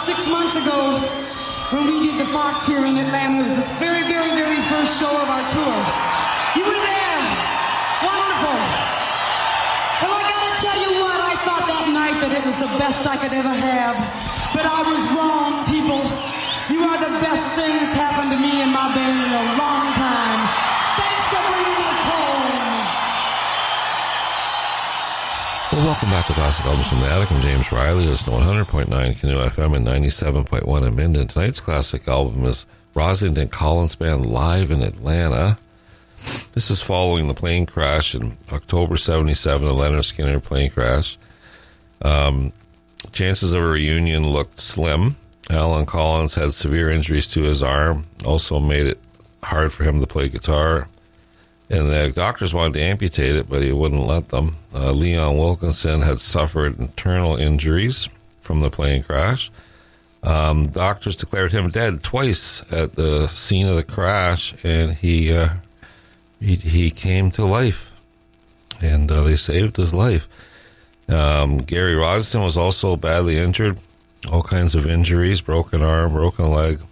6 months ago, when we did the Fox here in Atlanta, it was the very, very, very first show of our tour. You were there. Wonderful. Well, I gotta tell you what, I thought that night that it was the best I could ever have. But I was wrong, people. You are the best thing that's happened to me and my band in a long time. Thanks for bringing us home. Well, welcome back to Classic Albums from the Attic. I'm James Riley. It's 100.9 Canoe FM and 97.1 in Minden. Tonight's classic album is Roslington Collins Band live in Atlanta. This is following the plane crash in October 77, the Leonard Skinner plane crash. Chances of a reunion looked slim. Alan Collins had severe injuries to his arm, also made it hard for him to play guitar. And the doctors wanted to amputate it, but he wouldn't let them. Leon Wilkinson had suffered internal injuries from the plane crash. Doctors declared him dead twice at the scene of the crash, and he came to life, and they saved his life. Gary Rossington was also badly injured, all kinds of injuries, broken arm, broken leg.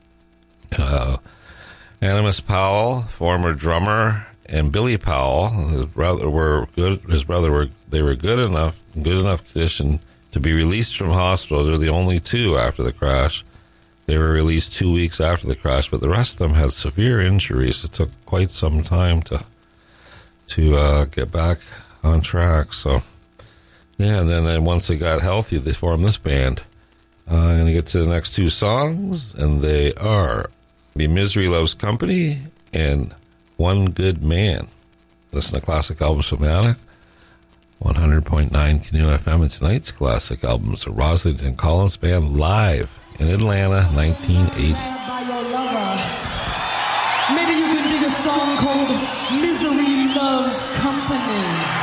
Animus Powell, former drummer, and Billy Powell, his brother, were good. They were good enough condition to be released from hospital. They're the only two after the crash. They were released 2 weeks after the crash, but the rest of them had severe injuries. It took quite some time to get back on track. So, yeah, and then once they got healthy, they formed this band. I'm going to get to the next two songs, and they are "Be Misery Loves Company" and "One Good Man." Listen to Classic Albums from the Attic, 100.9 Canoe FM, and tonight's classic albums are Roslington Collins Band live in Atlanta, 1980. By your lover. Maybe you can dig a song called "Misery Loves Company."